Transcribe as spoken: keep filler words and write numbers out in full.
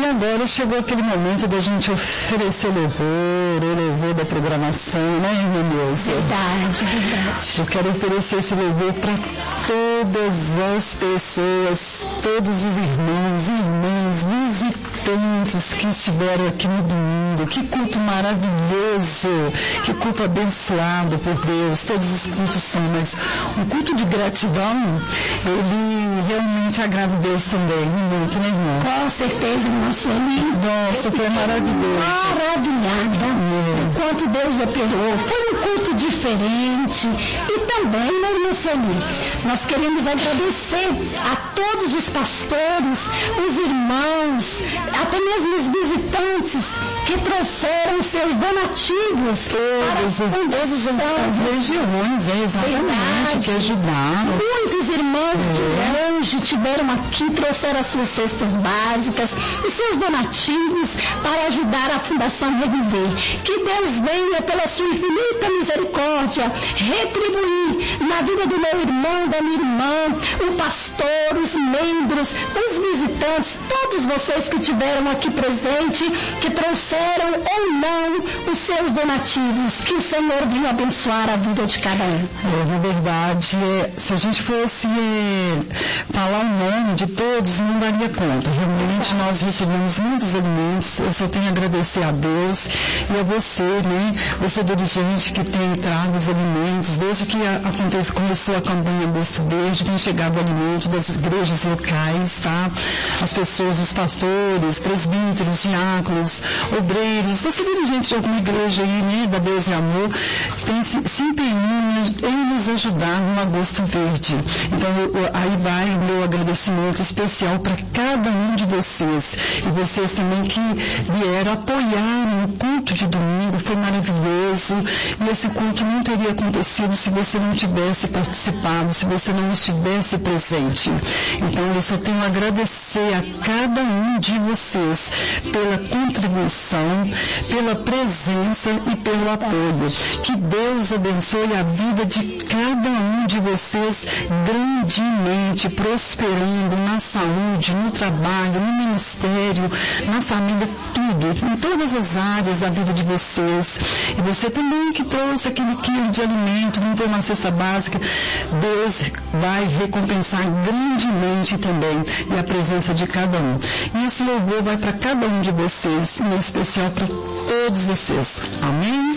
agora chegou aquele momento da gente oferecer louvor, o louvor da programação, né, irmã Neuza? Verdade, verdade. Eu quero oferecer esse louvor para todas as pessoas, todos os irmãos e irmãs, visitantes que estiveram aqui no domingo. Que culto maravilhoso, que culto abençoado por Deus. Todos os cultos são, mas um culto de gratidão, ele realmente agrada Deus também, muito, né, irmão? Com certeza, irmã Sueli. Nossa, foi maravilhoso. Maravilhada. É. Enquanto Deus operou, foi um culto diferente. E também, né, irmã Sueli, nós queremos agradecer a todos os pastores, os irmãos, até mesmo os visitantes que trouxeram seus donativos. Todos, as, todas as, as regiões, é, exatamente, que ajudaram. Muitos irmãos é. de longe tiveram aqui, trouxeram as suas cestas básicas e seus donativos para ajudar a Fundação Reviver. Que Deus venha, pela sua infinita misericórdia, retribuir na vida do meu irmão, da minha irmã, o pastor, os membros, os visitantes, todos vocês que tiveram aqui presente, que trouxeram ou não os seus donativos. Que o Senhor venha abençoar a vida de cada um. É, na verdade, é, se a gente fosse é, falar o nome de todos, não daria conta. Realmente nós recebemos muitos alimentos. Eu só tenho a agradecer a Deus e a você, né? Você dirigente que tem trago os alimentos. Desde que a, acontece, começou a campanha Agosto Verde, tem chegado o alimento das igrejas locais, tá? As pessoas, os pastores, presbíteros, diáconos, obreiros, você dirigente de alguma igreja aí, né? Da Deus e Amor, tem se, se empenhando em nos ajudar no Agosto Verde. Então, eu, aí vai o meu agradecimento especial para cada um de vocês. E vocês também que vieram apoiar no culto de domingo, foi maravilhoso. E esse culto não teria acontecido se você não tivesse participado, se você não estivesse presente. Então, eu só tenho a agradecer a cada um de vocês pela contribuição, pela presença e pelo apoio. Que Deus abençoe a vida de cada um de vocês grandemente, prosperando na saúde, no trabalho, no ministério, na família, tudo, em todas as áreas da vida de vocês. E você também que trouxe aquele quilo de alimento, não foi uma cesta básica, Deus vai recompensar grandemente também, e a presença de cada um. E esse louvor vai para cada um de vocês, em especial para todos vocês. Amém?